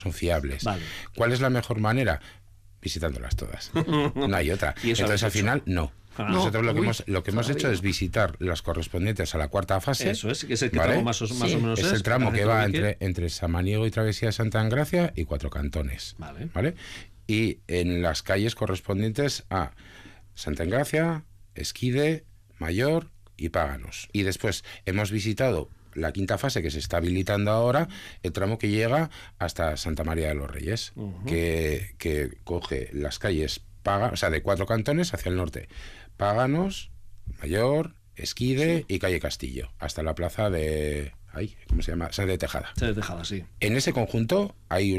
son fiables. Vale. ¿Cuál es la mejor manera? Visitándolas todas. No hay otra. Entonces, al final, no. Nosotros lo que hemos hecho es visitar las correspondientes a la cuarta fase. Eso es, que es el que tramo más o menos es el tramo que va entre Samaniego y Travesía de Santa Engracia y Cuatro Cantones. ¿Vale? Y en las calles correspondientes a Santa Engracia, Esquide, Mayor y Páganos. Y después hemos visitado la quinta fase, que se está habilitando ahora, el tramo que llega hasta Santa María de los Reyes, que coge las calles de Cuatro Cantones hacia el norte: Páganos, Mayor, Esquide y calle Castillo, hasta la plaza de... ¿cómo se llama? Sede de Tejada. Sede de Tejada, sí. En ese conjunto hay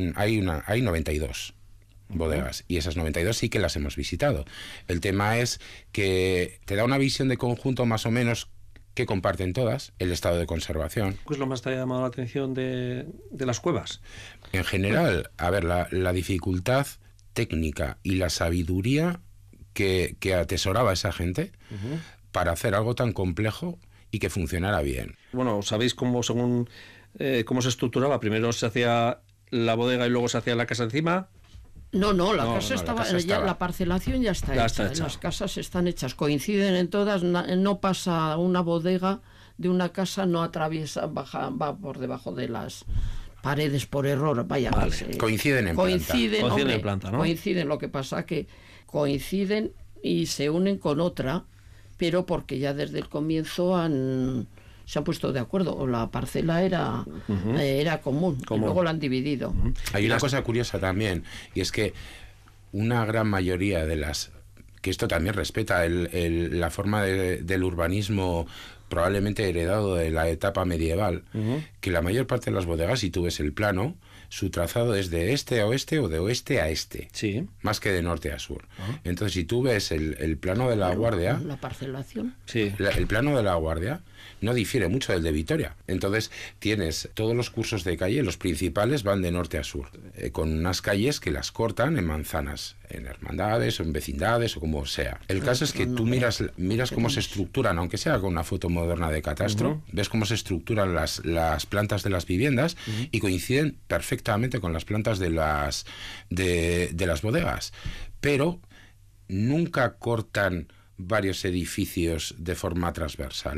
92 bodegas, y esas 92 sí que las hemos visitado. El tema es que te da una visión de conjunto más o menos que comparten todas, el estado de conservación. ¿Qué es lo más te ha llamado la atención de las cuevas? En general, a ver, la dificultad técnica y la sabiduría que atesoraba esa gente para hacer algo tan complejo y que funcionara bien. Bueno, ¿sabéis cómo se estructuraba? Primero se hacía la bodega y luego se hacía la casa encima. No, la casa estaba. La parcelación ya está hecha. Las casas están hechas, coinciden en todas. No pasa una bodega de una casa, no atraviesa, va por debajo de las paredes por error. Vaya, vale. Coinciden en planta, ¿no? Coinciden, lo que pasa que coinciden y se unen con otra, pero porque ya desde el comienzo se han puesto de acuerdo, o la parcela era común, y luego la han dividido. Hay una cosa curiosa también, y es que una gran mayoría de las... que esto también respeta la forma del urbanismo probablemente heredado de la etapa medieval, que la mayor parte de las bodegas, si tú ves el plano, su trazado es de este a oeste o de oeste a este, más que de norte a sur. Entonces, si tú ves el plano de la Guardia... La parcelación. El plano de la Guardia no difiere mucho del de Vitoria. Entonces, tienes todos los cursos de calle, los principales van de norte a sur, con unas calles que las cortan en manzanas, en hermandades o en vecindades o como sea. El caso es que tú miras cómo se estructuran, aunque sea con una foto moderna de catastro, ves cómo se estructuran las plantas de las viviendas y coinciden perfectamente con las plantas de las bodegas, pero nunca cortan varios edificios de forma transversal.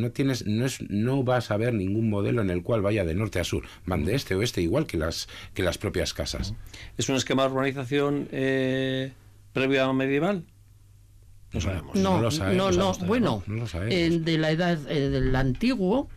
No vas a ver ningún modelo en el cual vaya de norte a sur. Van de este a oeste, igual que las propias casas. ¿Es un esquema de urbanización previo a medieval? No sabemos. No lo sabemos. Bueno, no lo sabemos. De la edad del antiguo,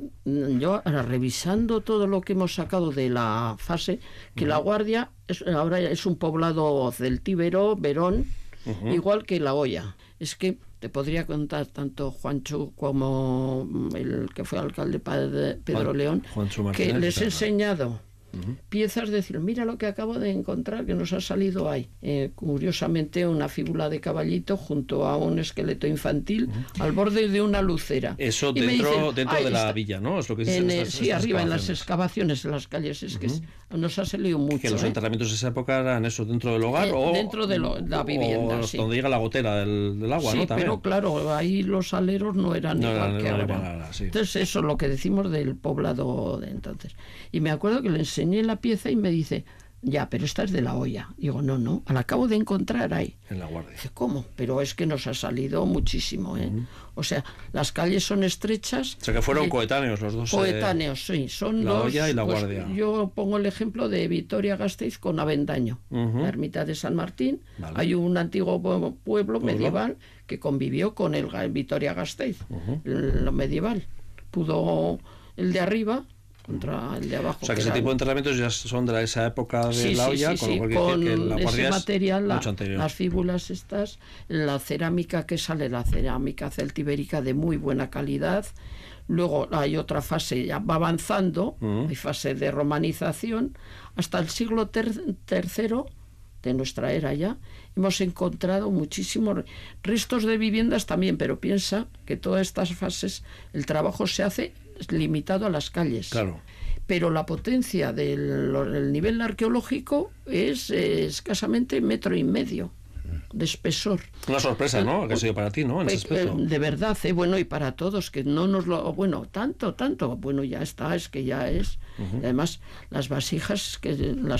yo ahora revisando todo lo que hemos sacado de la fase, que la Guardia ahora es un poblado celtíbero, Verón, igual que La Hoya. Es que te podría contar tanto Juancho como el que fue alcalde Pedro León, que les he enseñado piezas, de decir, mira lo que acabo de encontrar, que nos ha salido ahí. Curiosamente, una fíbula de caballito junto a un esqueleto infantil al borde de una lucera. Eso dentro de la villa, ¿no? Es lo que arriba en las excavaciones, en las calles. Es que nos ha salido mucho. Que los enterramientos de esa época eran eso, dentro del hogar o dentro de la vivienda, donde llega la gotera del agua, ¿no? También. Pero claro, ahí los aleros no eran igual que ahora. Entonces, eso es lo que decimos del poblado de entonces. Y me acuerdo que le enseñé la pieza y me dice, ya, pero esta es de La Hoya. Digo, no, la acabo de encontrar ahí. En La Guardia. Dice, ¿cómo? Pero es que nos ha salido muchísimo, O sea, las calles son estrechas. O sea, que fueron coetáneos los dos. Coetáneos, sí. Son La Hoya y La Guardia. Yo pongo el ejemplo de Vitoria-Gasteiz con Avendaño. La ermita de San Martín. Vale. Hay un antiguo pueblo medieval que convivió con el Vitoria-Gasteiz. Lo medieval. Pudo el de arriba contra el de abajo. O sea, que ese tipo de enterramientos ya son de esa época de La Hoya, con lo cual quiere decir que La Guardia ese material, es mucho anterior. Las fíbulas estas, la cerámica que sale, la cerámica celtibérica de muy buena calidad. Luego hay otra fase, ya va avanzando, hay fase de romanización. Hasta el siglo III de nuestra era ya, hemos encontrado muchísimos restos de viviendas también, pero piensa que todas estas fases, el trabajo se hace limitado a las calles. Claro. Pero la potencia del nivel arqueológico es escasamente 1,5 metros de espesor. Una sorpresa, ¿no? Que ha sido para ti, ¿no? En ese aspecto. De verdad, bueno, y para todos, que no nos lo... Bueno, tanto, bueno, ya está, es que ya es... Además, las vasijas, que las